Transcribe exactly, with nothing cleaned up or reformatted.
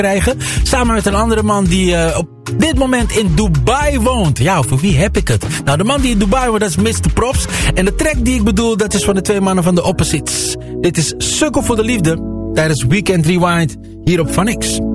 krijgen. Samen met een andere man die uh, op dit moment in Dubai woont. Ja, voor wie heb ik het? Nou, de man die in Dubai woont, dat is mister Props. En de track die ik bedoel, dat is van de twee mannen van de Opposites. Dit is Sukkel voor de Liefde tijdens Weekend Rewind hier op Van X.